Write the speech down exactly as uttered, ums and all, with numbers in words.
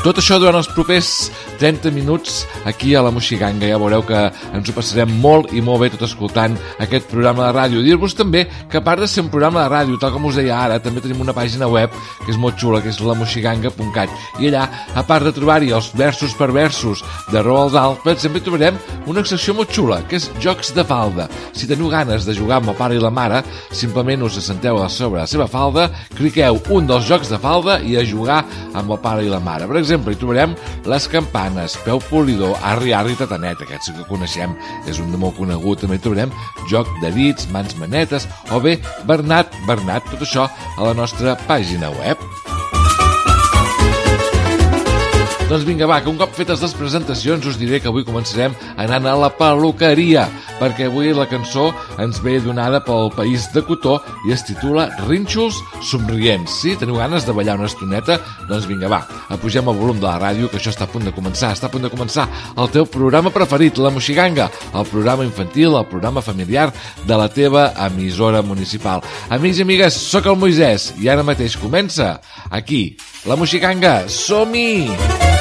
Tot això durant els propers trenta minuts aquí a la Moixiganga. Ja veureu que ens ho passarem molt i molt bé tot escoltant aquest programa de ràdio. Dir-vos també que a part de ser un programa de ràdio, tal com us deia ara, també tenim una pàgina web que és molt xula, que és la moixiganga punt cat. I allà, a part de trobar-hi els versos per versos de Roald Dahl, per exemple, trobarem una secció molt xula, que és Jocs de falda. Si teniu ganes de jugar amb el pare i la mare, simplement us assenteu a sobre la seva falda, cliqueu un dels jocs de falda i a jugar amb el pare i la mare. Per exemple, hi trobarem les campanes, peu polidor, arri, arri, tatanet, aquest sí que coneixem, és un de molt conegut. També hi trobarem joc de dits, mans manetes, o bé Bernat, Bernat, tot això a la nostra pàgina web. Doncs vinga, va, que un cop fetes les presentacions us diré que avui començarem anant a la perruqueria, perquè avui la cançó ens ve donada pel País de Cotó i es titula Rínxols somrients. Si teniu ganes de ballar una estoneta, doncs vinga, va, apugem el volum de la ràdio, que això està a punt de començar, està a punt de començar el teu programa preferit, La Moixiganga, el programa infantil, el programa familiar de la teva emissora municipal. Amics i amigues, sóc el Moisès i ara mateix comença aquí, La Moixiganga, som-hi!